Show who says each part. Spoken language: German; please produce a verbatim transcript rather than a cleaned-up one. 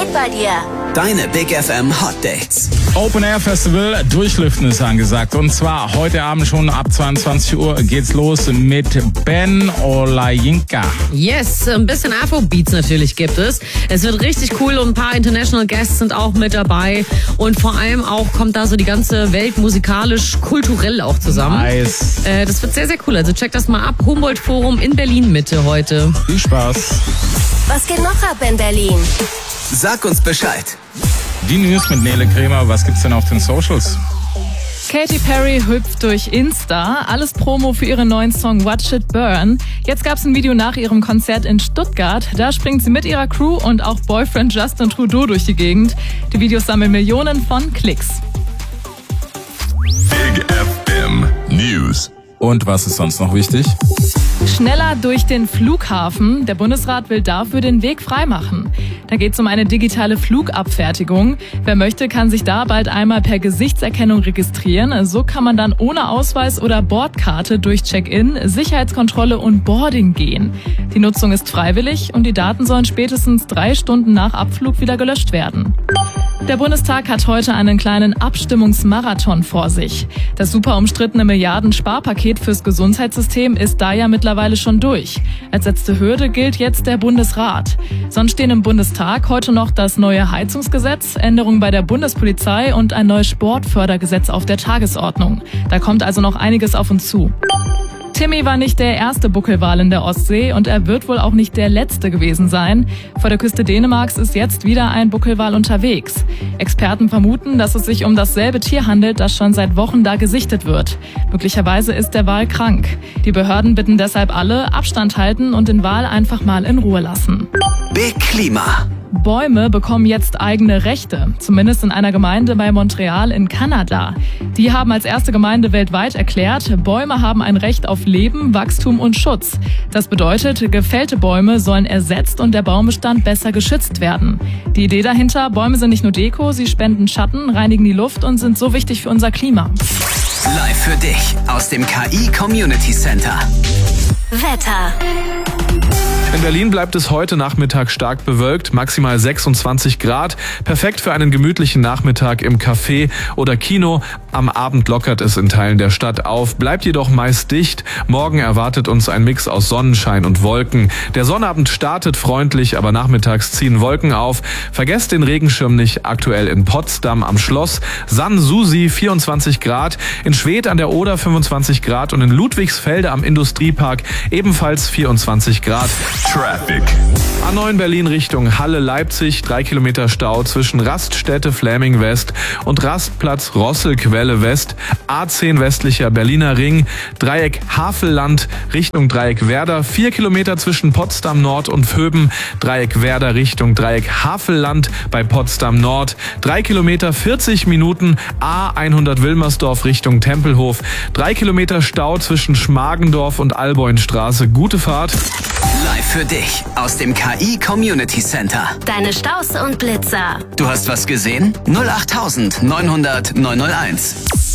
Speaker 1: geht bei dir?
Speaker 2: Deine Big F M Hot Dates.
Speaker 3: Open Air Festival, Durchlüften ist angesagt. Und zwar heute Abend schon ab zweiundzwanzig Uhr geht's los mit Ben Olayinka.
Speaker 4: Yes, ein bisschen Afrobeats natürlich gibt es. Es wird richtig cool und ein paar International Guests sind auch mit dabei. Und vor allem auch kommt da so die ganze Welt musikalisch, kulturell auch zusammen.
Speaker 3: Nice.
Speaker 4: Äh, das wird sehr, sehr cool. Also check das mal ab. Humboldt Forum in Berlin Mitte heute.
Speaker 3: Viel Spaß.
Speaker 1: Was geht noch ab in Berlin?
Speaker 2: Sag uns Bescheid.
Speaker 3: Die News mit Nele Kremer. Was gibt's denn auf den Socials?
Speaker 5: Katy Perry hüpft durch Insta. Alles Promo für ihren neuen Song Watch It Burn. Jetzt gab's ein Video nach ihrem Konzert in Stuttgart. Da springt sie mit ihrer Crew und auch Boyfriend Justin Trudeau durch die Gegend. Die Videos sammeln Millionen von Klicks.
Speaker 6: Big F M News.
Speaker 3: Und was ist sonst noch wichtig?
Speaker 5: Schneller durch den Flughafen. Der Bundesrat will dafür den Weg freimachen. Da geht es um eine digitale Flugabfertigung. Wer möchte, kann sich da bald einmal per Gesichtserkennung registrieren. So kann man dann ohne Ausweis oder Bordkarte durch Check-in, Sicherheitskontrolle und Boarding gehen. Die Nutzung ist freiwillig und die Daten sollen spätestens drei Stunden nach Abflug wieder gelöscht werden. Der Bundestag hat heute einen kleinen Abstimmungsmarathon vor sich. Das super umstrittene Milliarden-Sparpaket fürs Gesundheitssystem ist da ja mittlerweile schon durch. Als letzte Hürde gilt jetzt der Bundesrat. Sonst stehen im Bundestag heute noch das neue Heizungsgesetz, Änderungen bei der Bundespolizei und ein neues Sportfördergesetz auf der Tagesordnung. Da kommt also noch einiges auf uns zu. Timmy war nicht der erste Buckelwal in der Ostsee und er wird wohl auch nicht der letzte gewesen sein. Vor der Küste Dänemarks ist jetzt wieder ein Buckelwal unterwegs. Experten vermuten, dass es sich um dasselbe Tier handelt, das schon seit Wochen da gesichtet wird. Möglicherweise ist der Wal krank. Die Behörden bitten deshalb alle, Abstand halten und den Wal einfach mal in Ruhe lassen.
Speaker 2: Big Klima.
Speaker 5: Bäume bekommen jetzt eigene Rechte, zumindest in einer Gemeinde bei Montreal in Kanada. Die haben als erste Gemeinde weltweit erklärt, Bäume haben ein Recht auf Leben, Wachstum und Schutz. Das bedeutet, gefällte Bäume sollen ersetzt und der Baumbestand besser geschützt werden. Die Idee dahinter, Bäume sind nicht nur Deko, sie spenden Schatten, reinigen die Luft und sind so wichtig für unser Klima.
Speaker 2: Live für dich aus dem K I Community Center.
Speaker 1: Wetter.
Speaker 7: In Berlin bleibt es heute Nachmittag stark bewölkt, maximal sechsundzwanzig Grad. Perfekt für einen gemütlichen Nachmittag im Café oder Kino. Am Abend lockert es in Teilen der Stadt auf, bleibt jedoch meist dicht. Morgen erwartet uns ein Mix aus Sonnenschein und Wolken. Der Sonnabend startet freundlich, aber nachmittags ziehen Wolken auf. Vergesst den Regenschirm nicht, aktuell in Potsdam am Schloss. Sanssouci vierundzwanzig Grad, in Schwedt an der Oder fünfundzwanzig Grad und in Ludwigsfelde am Industriepark ebenfalls vierundzwanzig Grad.
Speaker 6: Traffic.
Speaker 7: A neun Berlin Richtung Halle-Leipzig, drei Kilometer Stau zwischen Raststätte Fläming West und Rastplatz Rosselquelle West. A zehn westlicher Berliner Ring, Dreieck Havelland Richtung Dreieck Werder, vier Kilometer zwischen Potsdam Nord und Vöben. Dreieck Werder Richtung Dreieck Havelland bei Potsdam Nord, drei Kilometer vierzig Minuten. A hundert Wilmersdorf Richtung Tempelhof, drei Kilometer Stau zwischen Schmargendorf und Alboinstraße. Gute Fahrt.
Speaker 2: Live für dich aus dem K I Community Center.
Speaker 1: Deine Staus und Blitzer.
Speaker 2: Du hast was gesehen? null acht neunhundert neunhunderт neunhunderteins.